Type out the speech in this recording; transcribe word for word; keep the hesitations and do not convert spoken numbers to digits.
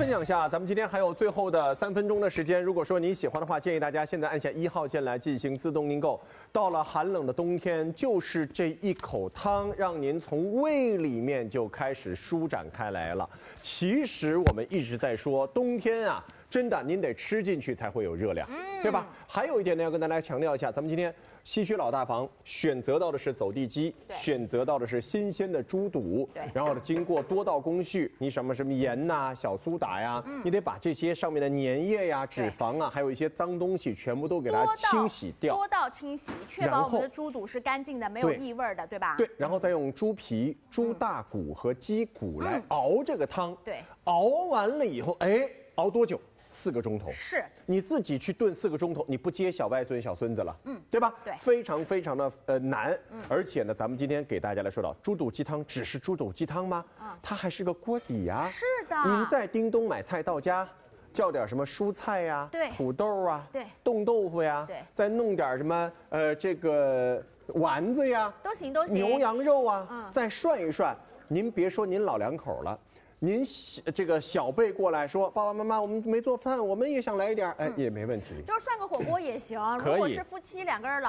分享一下，咱们今天还有最后的三分钟的时间。如果说你喜欢的话，建议大家现在按下一号键来进行自动订购。到了寒冷的冬天，就是这一口汤，让您从胃里面就开始舒展开来了。其实我们一直在说，冬天啊。 真的，您得吃进去才会有热量，嗯、对吧？还有一点呢，要跟大家强调一下，咱们今天西区老大房选择到的是走地鸡，选择到的是新鲜的猪肚，然后呢，经过多道工序，你什么什么盐呐、啊、小苏打呀，嗯、你得把这些上面的粘液呀、脂肪啊，还有一些脏东西，全部都给它清洗掉， 多道清洗，确保我们的猪肚是干净的，没有异味的，对吧？ 对，然后再用猪皮、猪大骨和鸡骨来熬这个汤， 对， 熬完了以后，哎，熬多久？ 四个钟头是你自己去炖四个钟头，你不接小外孙、小孙子了，嗯，对吧？ 对， 非常非常的呃难，嗯，而且呢，咱们今天给大家来说到猪肚鸡汤，只是猪肚鸡汤吗？啊，它还是个锅底呀、啊。 是的， 您在叮咚买菜到家，叫点什么蔬菜呀、啊， 对， 土豆啊， 对， 冻豆腐呀， 对， 再弄点什么呃这个丸子呀， 都行都行， 牛羊肉啊， 嗯， 再涮一涮。您别说您老两口了。 您这个小辈过来说，爸爸妈妈，我们没做饭，我们也想来一点，哎，也没问题。 就是涮个火锅也行。 可以。 如果是夫妻两个人老。